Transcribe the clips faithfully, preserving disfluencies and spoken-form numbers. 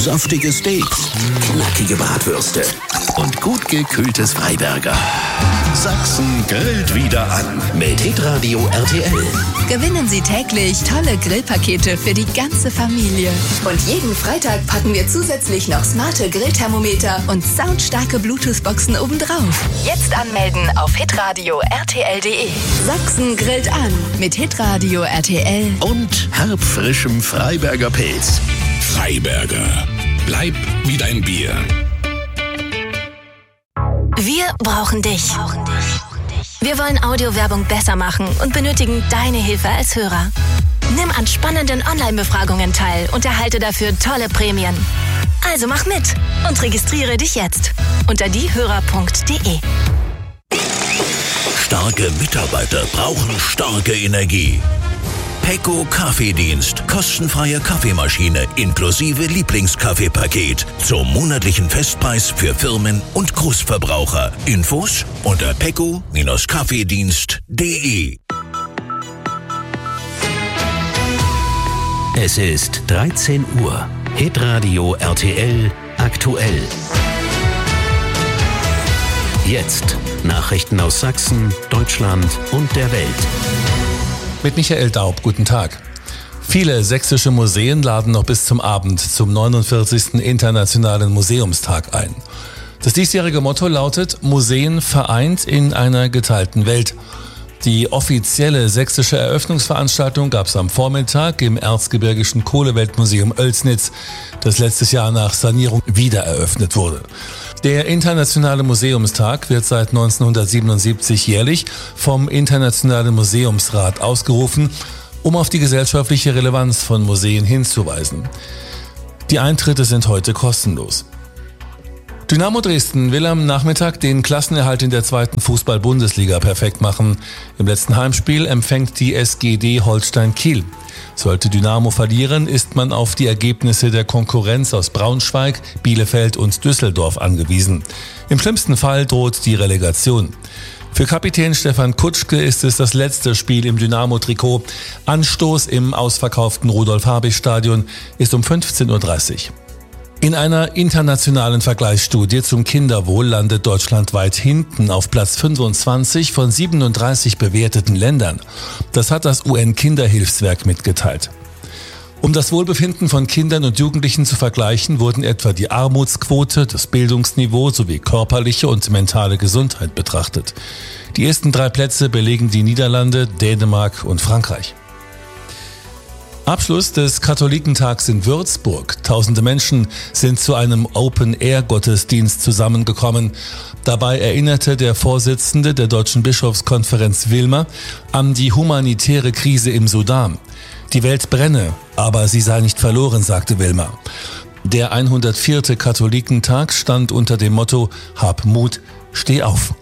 saftige Steaks, knackige Bratwürste und gut gekühltes Freiberger. Sachsen grillt wieder an mit Hitradio R T L. Gewinnen Sie täglich tolle Grillpakete für die ganze Familie. Und jeden Freitag packen wir zusätzlich noch smarte Grillthermometer und soundstarke Bluetooth-Boxen obendrauf. Jetzt anmelden auf hitradio R T L punkt de. Sachsen grillt an mit Hitradio R T L. Und herbfrischem Freiberger Pilz. Freiberger. Bleib wie dein Bier. Wir brauchen dich. Wir wollen Audiowerbung besser machen und benötigen deine Hilfe als Hörer. Nimm an spannenden Online-Befragungen teil und erhalte dafür tolle Prämien. Also mach mit und registriere dich jetzt unter diehörer punkt de. Starke Mitarbeiter brauchen starke Energie. Pecco Kaffeedienst. Kostenfreie Kaffeemaschine inklusive Lieblingskaffeepaket zum monatlichen Festpreis für Firmen und Großverbraucher. Infos unter pecco Kaffeedienst punkt de. Es ist dreizehn Uhr. Hitradio R T L aktuell. Jetzt Nachrichten aus Sachsen, Deutschland und der Welt. Mit Michael Daub, guten Tag. Viele sächsische Museen laden noch bis zum Abend zum neunundvierzigsten Internationalen Museumstag ein. Das diesjährige Motto lautet: Museen vereint in einer geteilten Welt. Die offizielle sächsische Eröffnungsveranstaltung gab es am Vormittag im Erzgebirgischen Kohleweltmuseum Oelsnitz, das letztes Jahr nach Sanierung wieder eröffnet wurde. Der Internationale Museumstag wird seit neunzehnhundertsiebenundsiebzig jährlich vom Internationalen Museumsrat ausgerufen, um auf die gesellschaftliche Relevanz von Museen hinzuweisen. Die Eintritte sind heute kostenlos. Dynamo Dresden will am Nachmittag den Klassenerhalt in der zweiten Fußball-Bundesliga perfekt machen. Im letzten Heimspiel empfängt die S G D Holstein Kiel. Sollte Dynamo verlieren, ist man auf die Ergebnisse der Konkurrenz aus Braunschweig, Bielefeld und Düsseldorf angewiesen. Im schlimmsten Fall droht die Relegation. Für Kapitän Stefan Kutschke ist es das letzte Spiel im Dynamo-Trikot. Anstoß im ausverkauften Rudolf-Habich-Stadion ist um fünfzehn Uhr dreißig. In einer internationalen Vergleichsstudie zum Kinderwohl landet Deutschland weit hinten auf Platz fünfundzwanzig von siebenunddreißig bewerteten Ländern. Das hat das U N-Kinderhilfswerk mitgeteilt. Um das Wohlbefinden von Kindern und Jugendlichen zu vergleichen, wurden etwa die Armutsquote, das Bildungsniveau sowie körperliche und mentale Gesundheit betrachtet. Die ersten drei Plätze belegen die Niederlande, Dänemark und Frankreich. Abschluss des Katholikentags in Würzburg. Tausende Menschen sind zu einem Open-Air-Gottesdienst zusammengekommen. Dabei erinnerte der Vorsitzende der Deutschen Bischofskonferenz Wilmer an die humanitäre Krise im Sudan. Die Welt brenne, aber sie sei nicht verloren, sagte Wilmer. Der hundertvierte Katholikentag stand unter dem Motto: Hab Mut, steh auf.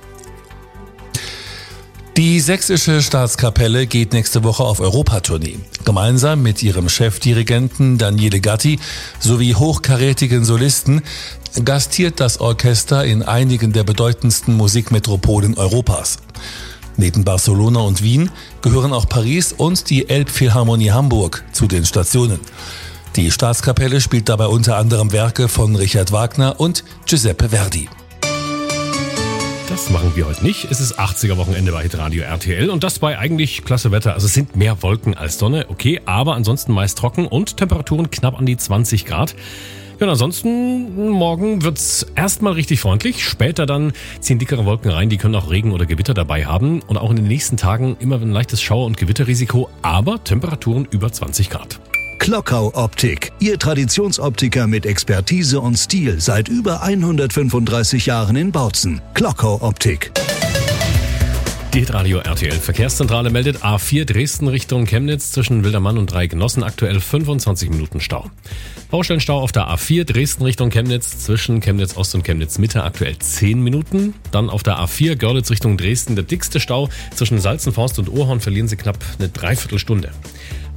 Die Sächsische Staatskapelle geht nächste Woche auf Europatournee. Gemeinsam mit ihrem Chefdirigenten Daniele Gatti sowie hochkarätigen Solisten gastiert das Orchester in einigen der bedeutendsten Musikmetropolen Europas. Neben Barcelona und Wien gehören auch Paris und die Elbphilharmonie Hamburg zu den Stationen. Die Staatskapelle spielt dabei unter anderem Werke von Richard Wagner und Giuseppe Verdi. Das machen wir heute nicht. Es ist achtziger-Wochenende bei Hitradio R T L und das bei eigentlich klasse Wetter. Also es sind mehr Wolken als Sonne, okay, aber ansonsten meist trocken und Temperaturen knapp an die zwanzig Grad. Ja, und ansonsten morgen wird's erstmal richtig freundlich, später dann ziehen dickere Wolken rein, die können auch Regen oder Gewitter dabei haben und auch in den nächsten Tagen immer ein leichtes Schauer- und Gewitterrisiko, aber Temperaturen über zwanzig Grad. Klockau Optik, Ihr Traditionsoptiker mit Expertise und Stil seit über hundertfünfunddreißig Jahren in Bautzen. Klockau Optik. Die Hitradio R T L Verkehrszentrale meldet A vier Dresden Richtung Chemnitz zwischen Wildermann und Dreigenossen aktuell fünfundzwanzig Minuten Stau. Baustellenstau auf der A vier Dresden Richtung Chemnitz zwischen Chemnitz Ost und Chemnitz Mitte aktuell zehn Minuten. Dann auf der A vier Görlitz Richtung Dresden der dickste Stau zwischen Salzenforst und Ohrhorn verlieren Sie knapp eine Dreiviertelstunde.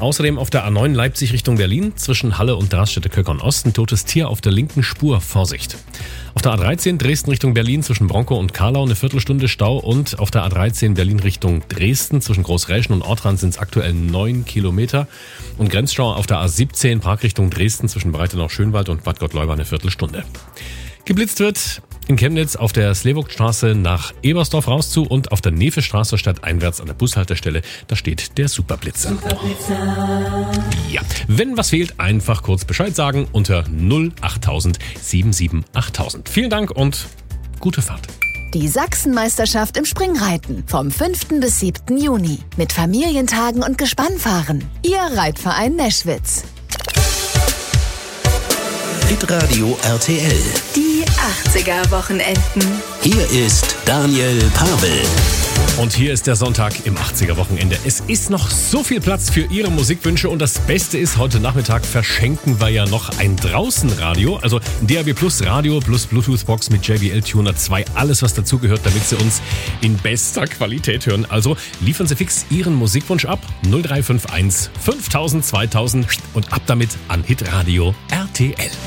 Außerdem auf der A neun Leipzig Richtung Berlin zwischen Halle und Draststätte-Köckern Osten. Totes Tier auf der linken Spur. Vorsicht. Auf der A dreizehn Dresden Richtung Berlin zwischen Bronkow und Karlau eine Viertelstunde Stau. Und auf der A dreizehn Berlin Richtung Dresden zwischen Großräschen und Ortrand sind es aktuell neun Kilometer. Und Grenzstau auf der A siebzehn Prag Richtung Dresden zwischen Breitenau-Schönwald und Bad Gottleuba eine Viertelstunde. Geblitzt wird in Chemnitz auf der Slewogstraße nach Ebersdorf raus zu und auf der Nefestraße stadteinwärts an der Bushaltestelle, da steht der Superblitzer. Superblitzer. Ja, wenn was fehlt, einfach kurz Bescheid sagen unter null achttausend siebenundsiebzig achttausend. Vielen Dank und gute Fahrt. Die Sachsenmeisterschaft im Springreiten vom fünften bis siebten Juni mit Familientagen und Gespannfahren. Ihr Reitverein Neschwitz. Hitradio R T L. Die achtziger-Wochenenden. Hier ist Daniel Pavel. Und hier ist der Sonntag im achtziger-Wochenende. Es ist noch so viel Platz für Ihre Musikwünsche und das Beste ist, heute Nachmittag verschenken wir ja noch ein Draußenradio, also D A B Plus Radio plus Bluetooth-Box mit J B L Tuner zwei, alles was dazugehört, damit Sie uns in bester Qualität hören. Also liefern Sie fix Ihren Musikwunsch ab, null drei fünf eins fünftausend zweitausend und ab damit an Hitradio R T L.